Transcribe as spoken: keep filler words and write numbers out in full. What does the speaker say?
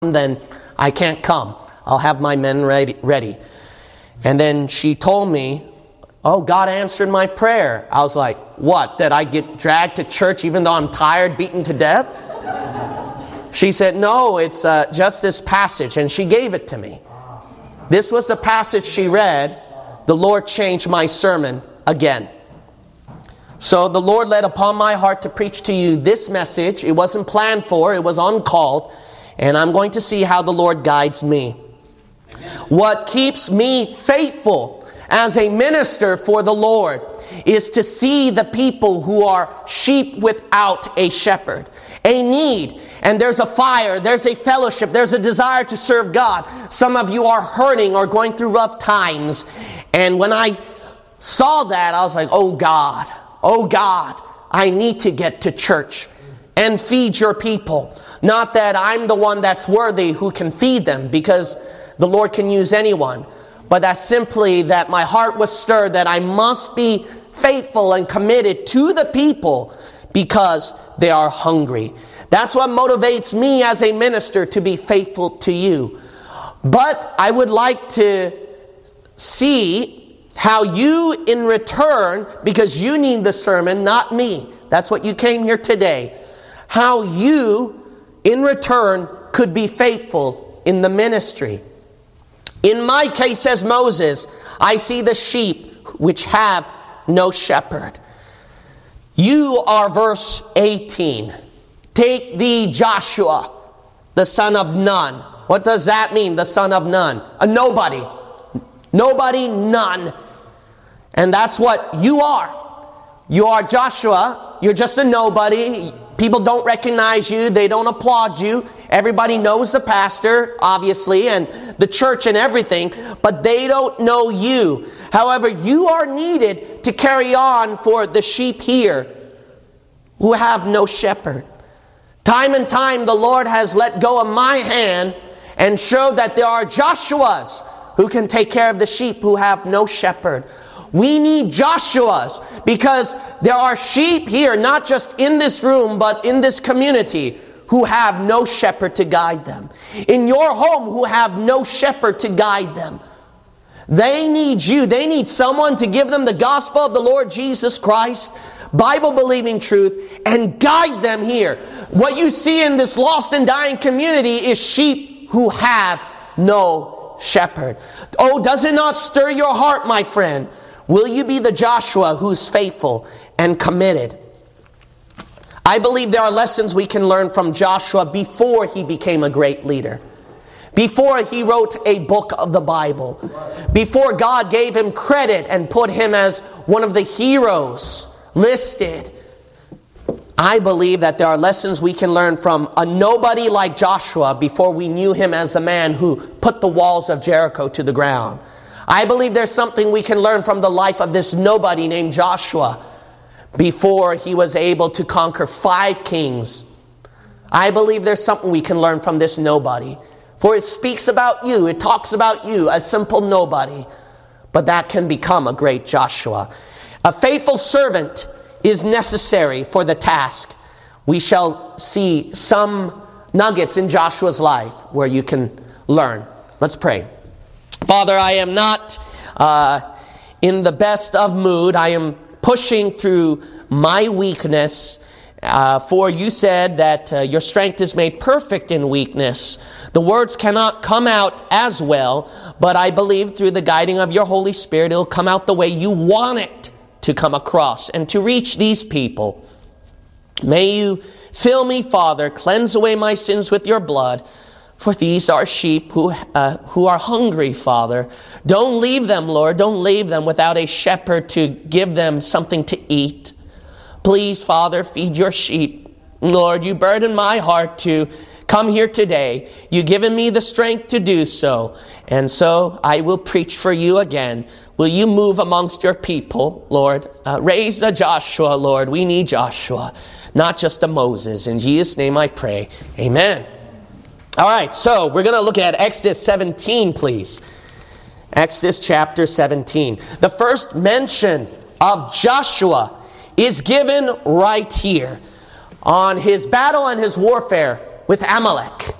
then I can't come. I'll have my men ready. ready. And then she told me, oh, God answered my prayer. I was like, what, that I get dragged to church even though I'm tired, beaten to death? She said, no, it's uh, just this passage. And she gave it to me. This was the passage she read. The Lord changed my sermon again. So the Lord led upon my heart to preach to you this message. It wasn't planned for. It was uncalled. And I'm going to see how the Lord guides me. What keeps me faithful as a minister for the Lord is to see the people who are sheep without a shepherd, a need. And there's a fire, there's a fellowship, there's a desire to serve God. Some of you are hurting or going through rough times. And when I saw that, I was like, oh God, oh God, I need to get to church and feed your people. Not that I'm the one that's worthy who can feed them, because the Lord can use anyone. But that's simply that my heart was stirred that I must be faithful and committed to the people because they are hungry. That's what motivates me as a minister to be faithful to you. But I would like to see how you in return, because you need the sermon, not me. That's what you came here today. How you in return could be faithful in the ministry. In my case, as Moses, I see the sheep which have no shepherd. You are verse eighteen. Take thee Joshua, the son of Nun. What does that mean, the son of none? A nobody. Nobody, none. And that's what you are. You are Joshua. You're just a nobody. People don't recognize you. They don't applaud you. Everybody knows the pastor, obviously, and the church and everything, but they don't know you. However, you are needed to carry on for the sheep here who have no shepherd. Time and time the Lord has let go of my hand and showed that there are Joshuas who can take care of the sheep who have no shepherd. We need Joshuas because there are sheep here, not just in this room, but in this community, who have no shepherd to guide them. In your home, who have no shepherd to guide them. They need you. They need someone to give them the gospel of the Lord Jesus Christ, Bible-believing truth, and guide them here. What you see in this lost and dying community is sheep who have no shepherd. Oh, does it not stir your heart, my friend? Will you be the Joshua who's faithful and committed? I believe there are lessons we can learn from Joshua before he became a great leader. Before he wrote a book of the Bible. Before God gave him credit and put him as one of the heroes listed. I believe that there are lessons we can learn from a nobody like Joshua before we knew him as a man who put the walls of Jericho to the ground. I believe there's something we can learn from the life of this nobody named Joshua before he was able to conquer five kings. I believe there's something we can learn from this nobody. For it speaks about you, it talks about you, a simple nobody. But that can become a great Joshua. A faithful servant is necessary for the task. We shall see some nuggets in Joshua's life where you can learn. Let's pray. Father, I am not uh, in the best of mood. I am pushing through my weakness. Uh, for you said that uh, your strength is made perfect in weakness. The words cannot come out as well, but I believe through the guiding of your Holy Spirit, it'll come out the way you want it to come across and to reach these people. May you fill me, Father, cleanse away my sins with your blood. For these are sheep who uh, who are hungry, Father. Don't leave them, Lord. Don't leave them without a shepherd to give them something to eat. Please, Father, feed your sheep. Lord, you burden my heart to come here today. You've given me the strength to do so. And so I will preach for you again. Will you move amongst your people, Lord? Uh, raise a Joshua, Lord. We need Joshua, not just a Moses. In Jesus' name I pray. Amen. All right, so we're going to look at Exodus seventeen, please. Exodus chapter seventeen. The first mention of Joshua is given right here on his battle and his warfare with Amalek.